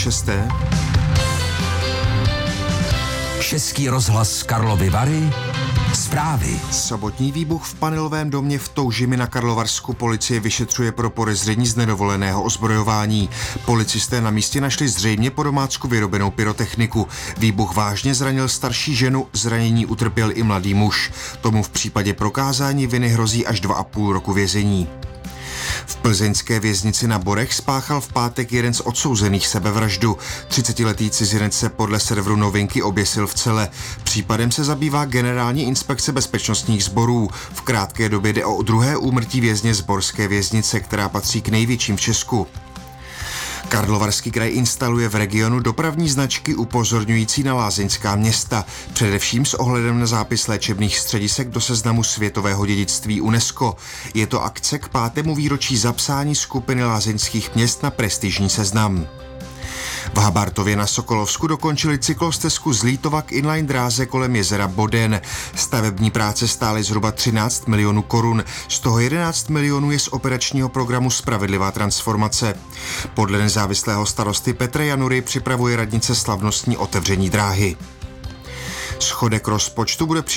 6. Český rozhlas Karlovy Vary. Zprávy. Sobotní výbuch v panelovém domě v Toužimi na Karlovarsku policie vyšetřuje pro podezření z nedovoleného ozbrojování. Policisté na místě našli zřejmě po domácku vyrobenou pyrotechniku. Výbuch vážně zranil starší ženu, zranění utrpěl i mladý muž. Tomu v případě prokázání viny hrozí až 2,5 roku vězení. V plzeňské věznici na Borech spáchal v pátek jeden z odsouzených sebevraždu. 30letý cizinec se podle serveru Novinky oběsil v cele. Případem se zabývá Generální inspekce bezpečnostních sborů. V krátké době jde o druhé úmrtí vězně z borské věznice, která patří k největším v Česku. Karlovarský kraj instaluje v regionu dopravní značky upozorňující na lázeňská města, především s ohledem na zápis léčebných středisek do seznamu světového dědictví UNESCO. Je to akce k 5. výročí zapsání skupiny lázeňských měst na prestižní seznam. V Habartově na Sokolovsku dokončili cyklostezku z Lítova k inline dráze kolem jezera Boden. Stavební práce stály zhruba 13 milionů korun, z toho 11 milionů je z operačního programu Spravedlivá transformace. Podle nezávislého starosty Petra Janury připravuje radnice slavnostní otevření dráhy. Schodek rozpočtu bude